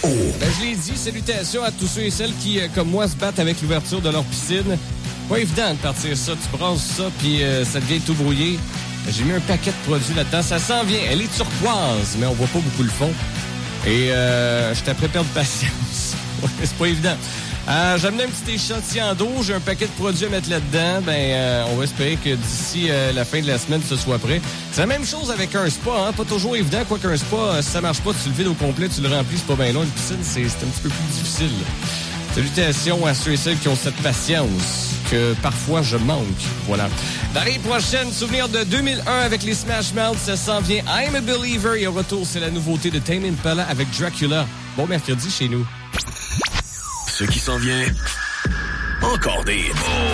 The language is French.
Ben, je l'ai dit, salutations à tous ceux et celles qui, comme moi, se battent avec l'ouverture de leur piscine. Pas évident de partir ça. Tu brasses ça, puis ça devient tout brouillé. J'ai mis un paquet de produits là-dedans. Ça s'en vient. Elle est turquoise, mais on voit pas beaucoup le fond. Et je t'apprête à perdre patience. Ouais, c'est pas évident. J'ai amené un petit échantillon d'eau. J'ai un paquet de produits à mettre là-dedans. On va espérer que d'ici la fin de la semaine, ce soit prêt. C'est la même chose avec un spa, hein. Pas toujours évident. Quoi qu'un spa, si ça marche pas, tu le vides au complet, tu le remplis, c'est pas bien long. Une piscine, c'est un petit peu plus difficile. Salutations à ceux et celles qui ont cette patience que parfois je manque. Voilà. L'année prochaine, souvenir de 2001 avec les Smash Mouth, ça s'en vient. I'm a Believer. Et au retour, c'est la nouveauté de Tame Impala avec Dracula. Bon mercredi chez nous. Ce qui s'en vient, encore des